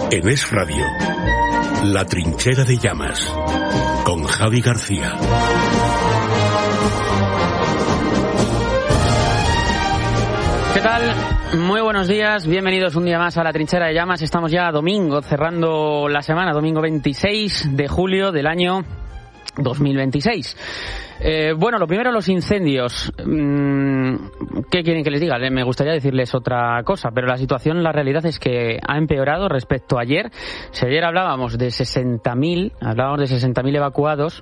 En Es Radio, La Trinchera de Llamas, con Javi García. ¿Qué tal? Muy buenos días, bienvenidos un día más a La Trinchera de Llamas. Estamos ya domingo, cerrando la semana, domingo 26 de julio del año 2026. Bueno, lo primero, los incendios. ¿Qué quieren que les diga? Me gustaría decirles otra cosa, pero la situación, la realidad es que ha empeorado respecto a ayer. Si ayer hablábamos de 60.000 evacuados,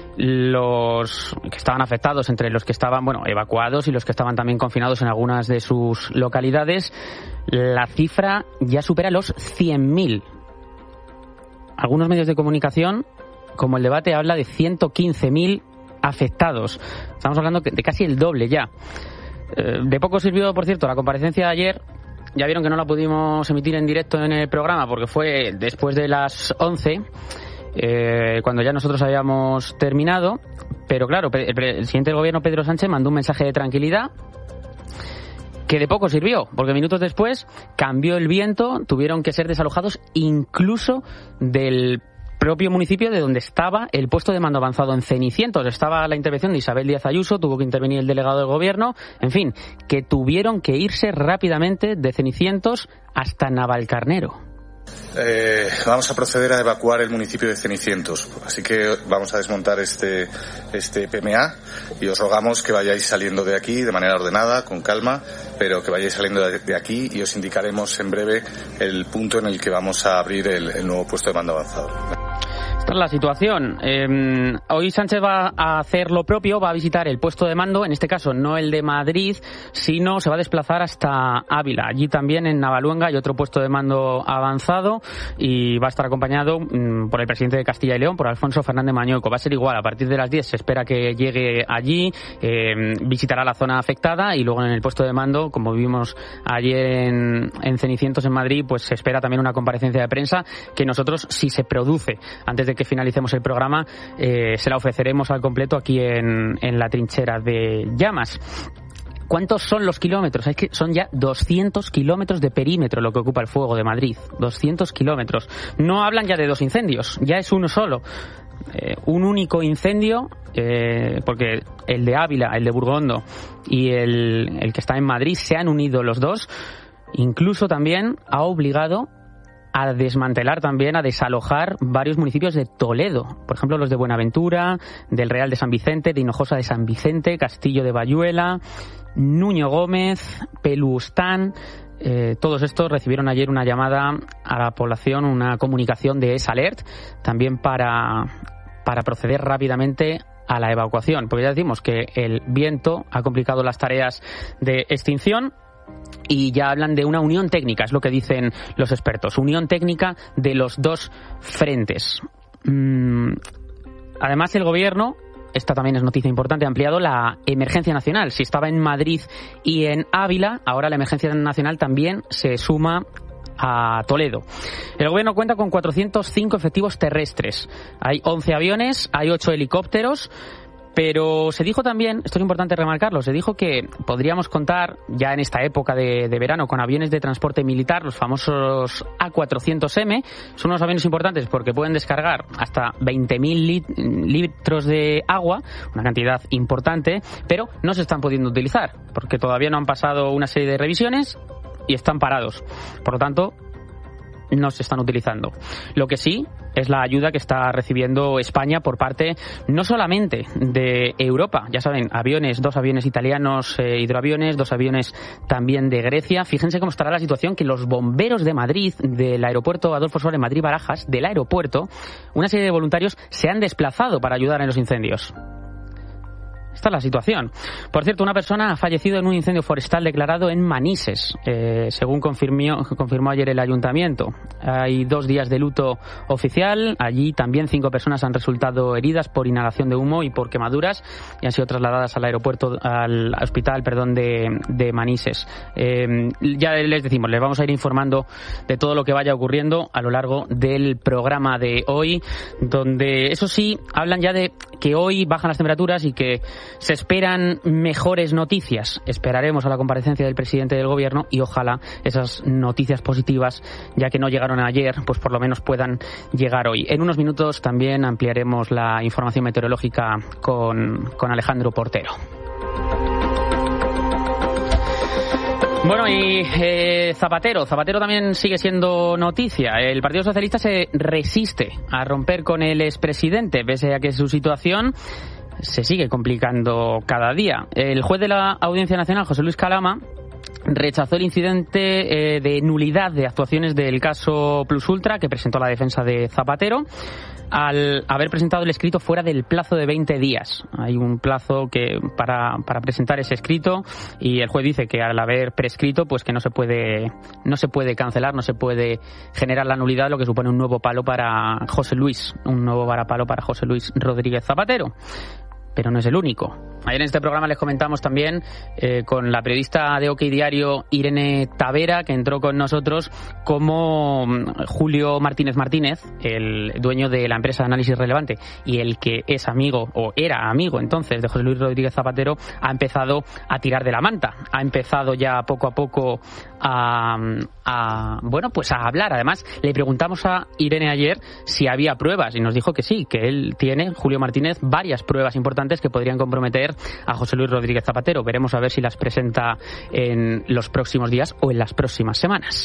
los que estaban afectados, entre los que estaban, evacuados y los que estaban también confinados en algunas de sus localidades, la cifra ya supera los 100.000. Algunos medios de comunicación, como El Debate, habla de 115.000 afectados. Estamos hablando de casi el doble ya. De poco sirvió, por cierto, la comparecencia de ayer. Ya vieron que no la pudimos emitir en directo en el programa porque fue después de las 11, cuando ya nosotros habíamos terminado. Pero claro, el presidente del gobierno, Pedro Sánchez, mandó un mensaje de tranquilidad que de poco sirvió, porque minutos después cambió el viento, tuvieron que ser desalojados incluso del propio municipio de donde estaba el puesto de mando avanzado en Cenicientos. Estaba la intervención de Isabel Díaz Ayuso, tuvo que intervenir el delegado del gobierno, en fin, que tuvieron que irse rápidamente de Cenicientos hasta Navalcarnero. Vamos a proceder a evacuar el municipio de Cenicientos, así que vamos a desmontar este PMA y os rogamos que vayáis saliendo de aquí de manera ordenada, con calma, pero que vayáis saliendo de aquí y os indicaremos en breve el punto en el que vamos a abrir el nuevo puesto de mando avanzado. Esta es la situación. Hoy Sánchez va a hacer lo propio, va a visitar el puesto de mando, en este caso no el de Madrid, sino se va a desplazar hasta Ávila. Allí también en Navaluenga hay otro puesto de mando avanzado y va a estar acompañado por el presidente de Castilla y León, por Alfonso Fernández Mañueco. Va a ser igual, a partir de las 10 se espera que llegue allí, visitará la zona afectada y luego en el puesto de mando, como vimos ayer en Cenicientos, en Madrid, pues se espera también una comparecencia de prensa que nosotros, si se produce antes de que finalicemos el programa, se la ofreceremos al completo aquí en La Trinchera de Llamas. ¿Cuántos son los kilómetros? Es que son ya 200 kilómetros de perímetro lo que ocupa el fuego de Madrid. 200 kilómetros. No hablan ya de dos incendios, ya es uno solo. Un único incendio, porque el de Ávila, el de Burgondo y el que está en Madrid se han unido los dos. Incluso también ha obligado a desmantelar también, a desalojar varios municipios de Toledo. Por ejemplo, los de Buenaventura, del Real de San Vicente, de Hinojosa de San Vicente, Castillo de Bayuela, Nuño Gómez, Pelustán. Todos estos recibieron ayer una llamada a la población, una comunicación de EsAlert, también para proceder rápidamente a la evacuación. Porque ya decimos que el viento ha complicado las tareas de extinción. Y ya hablan de una unión técnica, es lo que dicen los expertos, unión técnica de los dos frentes. Además, el gobierno, esta también es noticia importante, ha ampliado la emergencia nacional. Si estaba en Madrid y en Ávila, ahora la emergencia nacional también se suma a Toledo. El gobierno cuenta con 405 efectivos terrestres. Hay 11 aviones, hay 8 helicópteros. Pero se dijo también, esto es importante remarcarlo, se dijo que podríamos contar ya en esta época de verano con aviones de transporte militar, los famosos A400M. Son unos aviones importantes porque pueden descargar hasta 20.000 litros de agua, una cantidad importante, pero no se están pudiendo utilizar porque todavía no han pasado una serie de revisiones y están parados. Por lo tanto, no se están utilizando. Lo que sí es la ayuda que está recibiendo España por parte no solamente de Europa, ya saben, dos aviones italianos, hidroaviones, 2 aviones también de Grecia. Fíjense cómo estará la situación, que los bomberos de Madrid, del aeropuerto Adolfo Suárez Madrid-Barajas, del aeropuerto, una serie de voluntarios se han desplazado para ayudar en los incendios. Esta es la situación. Por cierto, una persona ha fallecido en un incendio forestal declarado en Manises, según confirmó ayer el ayuntamiento. Hay 2 días de luto oficial. Allí también 5 personas han resultado heridas por inhalación de humo y por quemaduras y han sido trasladadas al hospital de Manises. Ya les decimos, les vamos a ir informando de todo lo que vaya ocurriendo a lo largo del programa de hoy, donde, eso sí, hablan ya de que hoy bajan las temperaturas y que Se esperan mejores noticias. Esperaremos a la comparecencia del presidente del Gobierno y ojalá esas noticias positivas, ya que no llegaron ayer, pues por lo menos puedan llegar hoy. En unos minutos también ampliaremos la información meteorológica con Alejandro Portero. Bueno, y Zapatero también sigue siendo noticia. El Partido Socialista se resiste a romper con el expresidente, pese a que su situación se sigue complicando cada día. El juez de la Audiencia Nacional, José Luis Calama, rechazó el incidente de nulidad de actuaciones del caso Plus Ultra que presentó la defensa de Zapatero al haber presentado el escrito fuera del plazo de 20 días. Hay un plazo que para presentar ese escrito y el juez dice que al haber prescrito pues que no se puede cancelar, no se puede generar la nulidad, lo que supone un nuevo palo para José Luis, un nuevo varapalo para José Luis Rodríguez Zapatero. Pero no es el único. Ayer en este programa les comentamos también con la periodista de OK Diario Irene Tavera, que entró con nosotros, como Julio Martínez Martínez, el dueño de la empresa de análisis relevante y el que es amigo, o era amigo entonces, de José Luis Rodríguez Zapatero, ha empezado a tirar de la manta. Ha empezado ya poco a poco a hablar. Además, le preguntamos a Irene ayer si había pruebas y nos dijo que sí, que él tiene, Julio Martínez, varias pruebas importantes que podrían comprometer a José Luis Rodríguez Zapatero. Veremos a ver si las presenta en los próximos días o en las próximas semanas.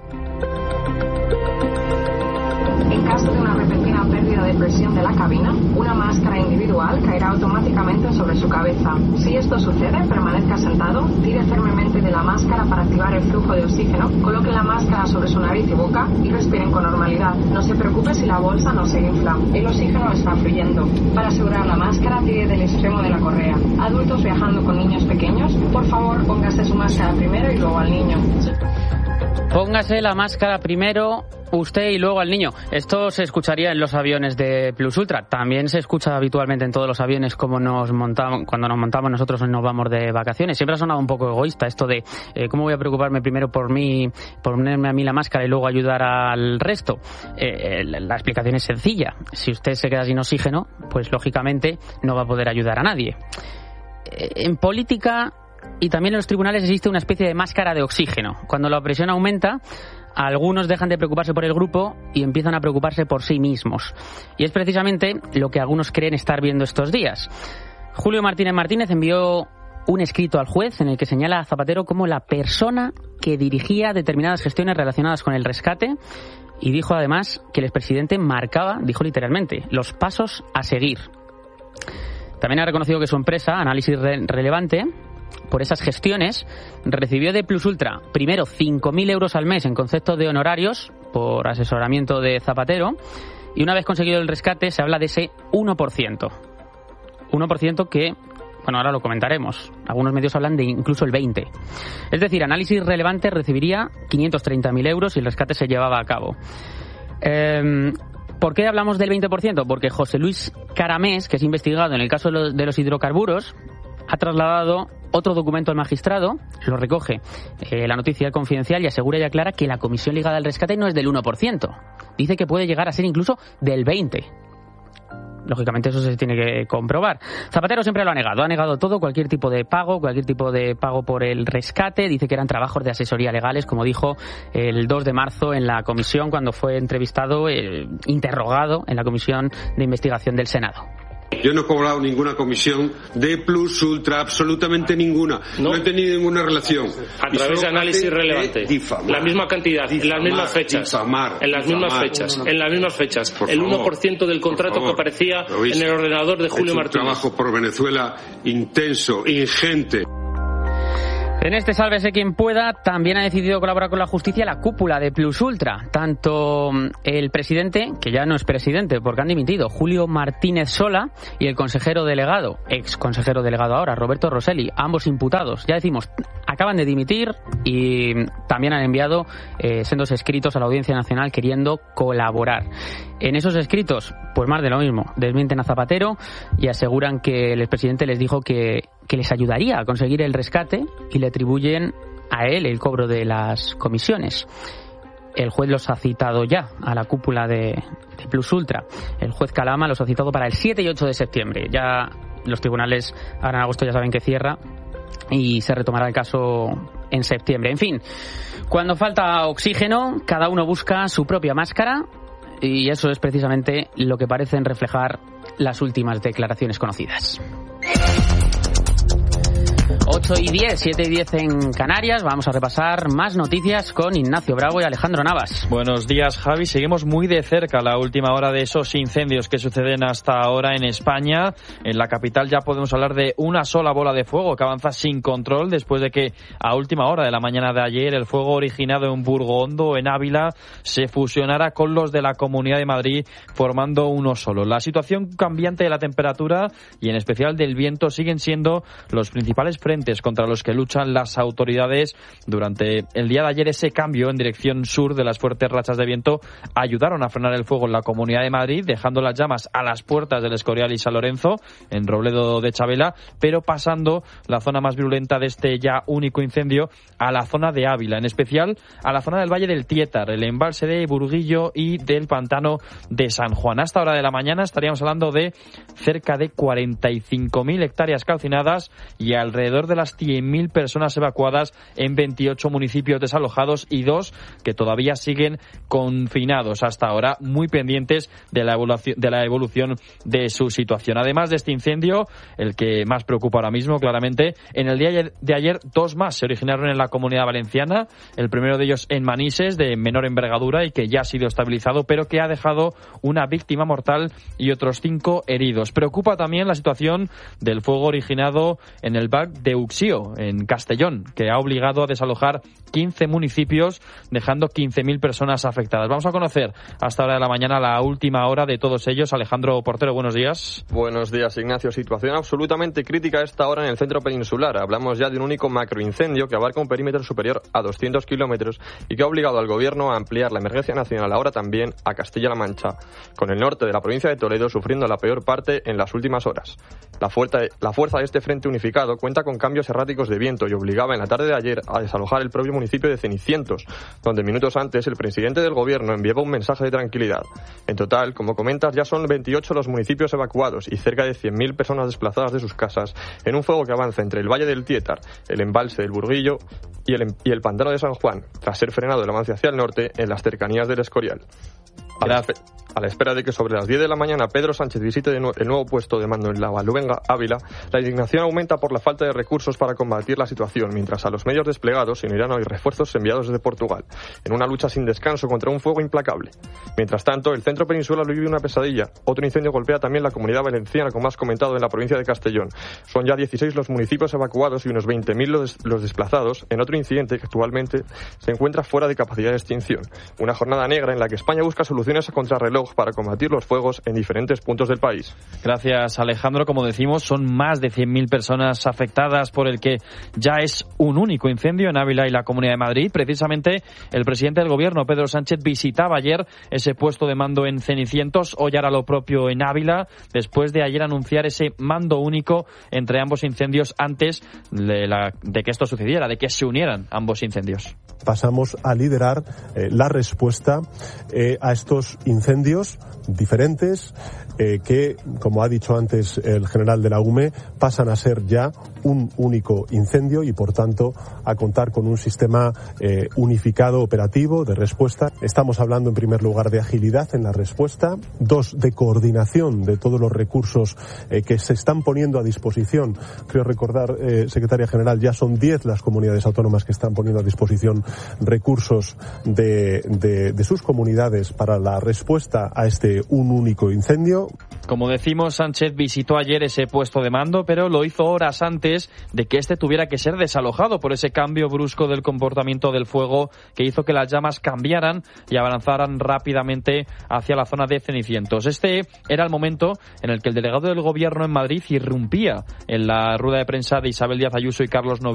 En caso de una repentina pérdida de presión de la cabina, una máscara individual caerá automáticamente sobre su cabeza. Si esto sucede, permanezca sentado, tire firmemente de la máscara para activar el flujo de oxígeno, coloque la máscara sobre su nariz y boca y respiren con normalidad. No se preocupe si la bolsa no se infla. El oxígeno está fluyendo. Para asegurar la máscara, tire del extremo de la correa. Adultos viajando con niños pequeños, por favor, póngase su máscara primero y luego al niño. Póngase la máscara primero usted y luego al niño. Esto se escucharía en los aviones de Plus Ultra. También se escucha habitualmente en todos los aviones cuando nos montamos nosotros o nos vamos de vacaciones. Siempre ha sonado un poco egoísta esto de cómo voy a preocuparme primero por mí, por ponerme a mí la máscara y luego ayudar al resto. La explicación es sencilla. Si usted se queda sin oxígeno, pues lógicamente no va a poder ayudar a nadie. En política y también en los tribunales existe una especie de máscara de oxígeno. Cuando la presión aumenta, algunos dejan de preocuparse por el grupo y empiezan a preocuparse por sí mismos. Y es precisamente lo que algunos creen estar viendo estos días. Julio Martínez Martínez envió un escrito al juez en el que señala a Zapatero como la persona que dirigía determinadas gestiones relacionadas con el rescate y dijo además que el expresidente marcaba, dijo literalmente, los pasos a seguir. También ha reconocido que su empresa, Análisis Relevante, por esas gestiones, recibió de Plus Ultra primero 5.000 euros al mes en concepto de honorarios por asesoramiento de Zapatero y una vez conseguido el rescate se habla de ese 1%. 1% que, bueno, ahora lo comentaremos. Algunos medios hablan de incluso el 20%. Es decir, Análisis Relevante recibiría 530.000 euros y el rescate se llevaba a cabo. ¿Por qué hablamos del 20%? Porque José Luis Caramés, que es investigado en el caso de los hidrocarburos, ha trasladado otro documento al magistrado, lo recoge la noticia Confidencial y asegura y aclara que la comisión ligada al rescate no es del 1%. Dice que puede llegar a ser incluso del 20%. Lógicamente eso se tiene que comprobar. Zapatero siempre lo ha negado todo, cualquier tipo de pago por el rescate. Dice que eran trabajos de asesoría legales, como dijo el 2 de marzo en la comisión cuando fue entrevistado, interrogado en la comisión de investigación del Senado. Yo no he cobrado ninguna comisión de Plus Ultra, absolutamente ninguna. No he tenido ninguna relación. A través de Análisis Relevante. La misma cantidad, en las mismas fechas. En las mismas fechas. El 1% del contrato que aparecía en el ordenador de Julio Martínez. Un trabajo por Venezuela intenso, ingente. En este Sálvese quien pueda también ha decidido colaborar con la justicia la cúpula de Plus Ultra. Tanto el presidente, que ya no es presidente porque han dimitido, Julio Martínez Sola, y el consejero delegado, ex consejero delegado ahora, Roberto Rosselli, ambos imputados, ya decimos, acaban de dimitir y también han enviado sendos escritos a la Audiencia Nacional queriendo colaborar. En esos escritos, pues más de lo mismo, desmienten a Zapatero y aseguran que el expresidente les dijo que les ayudaría a conseguir el rescate y le atribuyen a él el cobro de las comisiones. El juez los ha citado ya a la cúpula de Plus Ultra. El juez Calama los ha citado para el 7 y 8 de septiembre. Ya los tribunales ahora en agosto ya saben que cierra y se retomará el caso en septiembre. En fin, cuando falta oxígeno, cada uno busca su propia máscara y eso es precisamente lo que parecen reflejar las últimas declaraciones conocidas. 8:10, 7:10 en Canarias. Vamos a repasar más noticias con Ignacio Bravo y Alejandro Navas. Buenos días, Javi. Seguimos muy de cerca la última hora de esos incendios que suceden hasta ahora en España. En la capital ya podemos hablar de una sola bola de fuego que avanza sin control después de que a última hora de la mañana de ayer el fuego originado en Burgondo, en Ávila, se fusionara con los de la Comunidad de Madrid formando uno solo. La situación cambiante de la temperatura y en especial del viento siguen siendo los principales frentes contra los que luchan las autoridades. Durante el día de ayer ese cambio en dirección sur de las fuertes rachas de viento ayudaron a frenar el fuego en la Comunidad de Madrid, dejando las llamas a las puertas del Escorial y San Lorenzo, en Robledo de Chabela, pero pasando la zona más virulenta de este ya único incendio a la zona de Ávila, en especial a la zona del Valle del Tiétar, el embalse de Burguillo y del pantano de San Juan. Hasta hora de la mañana estaríamos hablando de cerca de 45.000 hectáreas calcinadas y alrededor de las 100.000 personas evacuadas en 28 municipios desalojados y 2 que todavía siguen confinados hasta ahora, muy pendientes de la evolución de su situación. Además de este incendio, el que más preocupa ahora mismo, claramente, en el día de ayer 2 más se originaron en la Comunidad Valenciana, el primero de ellos en Manises, de menor envergadura y que ya ha sido estabilizado, pero que ha dejado una víctima mortal y otros 5 heridos. Preocupa también la situación del fuego originado en el BAC de Uxío, en Castellón, que ha obligado a desalojar 15 municipios, dejando 15.000 personas afectadas. Vamos a conocer hasta ahora de la mañana la última hora de todos ellos. Alejandro Portero, buenos días. Buenos días, Ignacio. Situación absolutamente crítica a esta hora en el centro peninsular. Hablamos ya de un único macroincendio que abarca un perímetro superior a 200 kilómetros y que ha obligado al gobierno a ampliar la emergencia nacional ahora también a Castilla-La Mancha, con el norte de la provincia de Toledo sufriendo la peor parte en las últimas horas. La fuerza de este frente unificado cuenta con cambios erráticos de viento y obligaba en la tarde de ayer a desalojar el propio municipio de Cenicientos, donde minutos antes el presidente del gobierno enviaba un mensaje de tranquilidad. En total, como comentas, ya son 28 los municipios evacuados y cerca de 100.000 personas desplazadas de sus casas en un fuego que avanza entre el Valle del Tiétar, el embalse del Burguillo y el pantano de San Juan, tras ser frenado el avance hacia el norte en las cercanías del Escorial. A la espera de que sobre las 10 de la mañana Pedro Sánchez visite el nuevo puesto de mando en la Balubenga, Ávila, la indignación aumenta por la falta de recursos para combatir la situación, mientras a los medios desplegados se unirán hoy refuerzos enviados desde Portugal, en una lucha sin descanso contra un fuego implacable. Mientras tanto, el centro peninsular vive una pesadilla. Otro incendio golpea también la Comunidad Valenciana, como has comentado, en la provincia de Castellón. Son ya 16 los municipios evacuados y unos 20.000 los desplazados en otro incidente que actualmente se encuentra fuera de capacidad de extinción. Una jornada negra en la que España busca soluciones a contrarreloj para combatir los fuegos en diferentes puntos del país. Gracias, Alejandro. Como decimos, son más de 100.000 personas afectadas por el que ya es un único incendio en Ávila y la Comunidad de Madrid. Precisamente el presidente del gobierno, Pedro Sánchez, visitaba ayer ese puesto de mando en Cenicientos. Hoy hará lo propio en Ávila, después de ayer anunciar ese mando único entre ambos incendios antes de que esto sucediera, de que se unieran ambos incendios. Pasamos a liderar la respuesta a estos incendios diferentes que, como ha dicho antes el general de la UME, pasan a ser ya un único incendio y, por tanto, a contar con un sistema unificado operativo de respuesta. Estamos hablando, en primer lugar, de agilidad en la respuesta, 2, de coordinación de todos los recursos que se están poniendo a disposición. Creo recordar, secretaria general, ya son 10 las comunidades autónomas que están poniendo a disposición recursos de sus comunidades para la respuesta a este un único incendio. Como decimos, Sánchez visitó ayer ese puesto de mando, pero lo hizo horas antes de que este tuviera que ser desalojado por ese cambio brusco del comportamiento del fuego que hizo que las llamas cambiaran y avanzaran rápidamente hacia la zona de Cenicientos. Este era el momento en el que el delegado del gobierno en Madrid irrumpía en la rueda de prensa de Isabel Díaz Ayuso y Carlos Novillo